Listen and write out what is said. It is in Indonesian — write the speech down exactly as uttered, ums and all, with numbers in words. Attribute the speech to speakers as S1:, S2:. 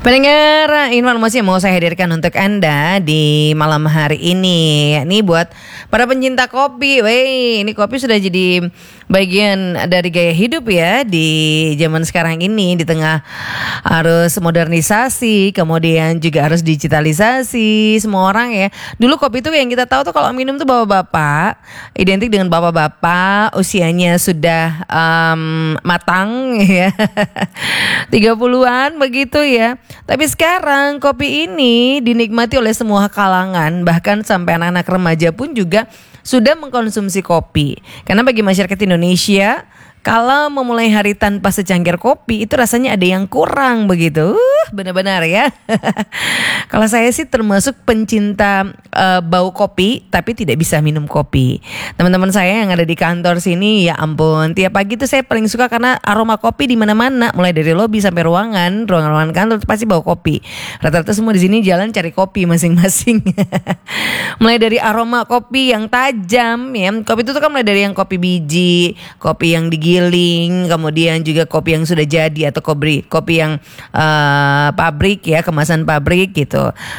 S1: Pendengar, informasi yang mau saya hadirkan untuk Anda di malam hari ini, ini buat para pencinta kopi. Wey, ini kopi sudah jadi bagian dari gaya hidup ya di zaman sekarang ini, di tengah harus modernisasi, kemudian juga harus digitalisasi semua orang ya. Dulu kopi itu yang kita tahu tuh kalau minum tuh bapak-bapak, identik dengan bapak-bapak usianya sudah um, matang ya. tiga puluhan begitu ya. Tapi sekarang kopi ini dinikmati oleh semua kalangan, bahkan sampai anak-anak remaja pun juga sudah mengkonsumsi kopi. Karena bagi masyarakat Indonesia, kalau memulai hari tanpa secangkir kopi itu rasanya ada yang kurang begitu. Uh, benar-benar ya. Kalau saya sih termasuk pencinta uh, bau kopi tapi tidak bisa minum kopi. Teman-teman saya yang ada di kantor sini, ya ampun, tiap pagi tuh saya paling suka karena aroma kopi di mana-mana, mulai dari lobi sampai ruangan, ruangan-ruangan kantor pasti bau kopi. Rata-rata semua di sini jalan cari kopi masing-masing. Mulai dari aroma kopi yang tajam ya. Kopi itu tuh kan mulai dari yang kopi biji, kopi yang digiling, kemudian juga kopi yang sudah jadi atau kopi kopi yang uh, pabrik ya, kemasan pabrik gitu.